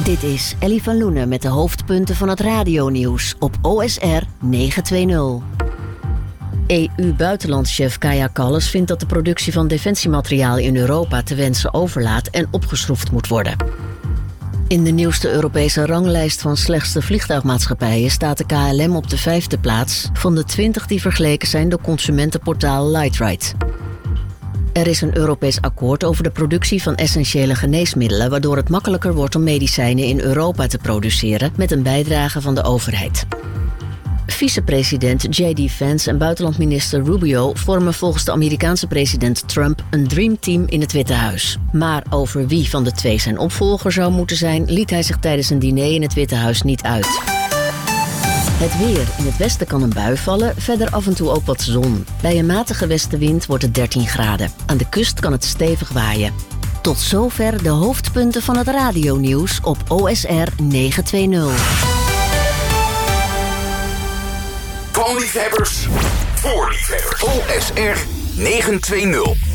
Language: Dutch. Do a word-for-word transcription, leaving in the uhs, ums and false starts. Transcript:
Dit is Ellie van Loenen met de hoofdpunten van het radionieuws op O S R negenhonderdtwintig. E U-buitenlandschef Kaja Kallas vindt dat de productie van defensiemateriaal in Europa te wensen overlaat en opgeschroefd moet worden. In de nieuwste Europese ranglijst van slechtste vliegtuigmaatschappijen staat de K L M op de vijfde plaats van de twintig die vergeleken zijn door consumentenportaal Lightride. Er is een Europees akkoord over de productie van essentiële geneesmiddelen, waardoor het makkelijker wordt om medicijnen in Europa te produceren met een bijdrage van de overheid. Vicepresident J D Vance en buitenlandminister Rubio vormen volgens de Amerikaanse president Trump een dreamteam in het Witte Huis. Maar over wie van de twee zijn opvolger zou moeten zijn, liet hij zich tijdens een diner in het Witte Huis niet uit. Het weer. In het westen kan een bui vallen, verder af en toe ook wat zon. Bij een matige westenwind wordt het dertien graden. Aan de kust kan het stevig waaien. Tot zover de hoofdpunten van het radionieuws op O S R negenhonderdtwintig. Van liefhebbers voor liefhebbers. O S R negenhonderdtwintig.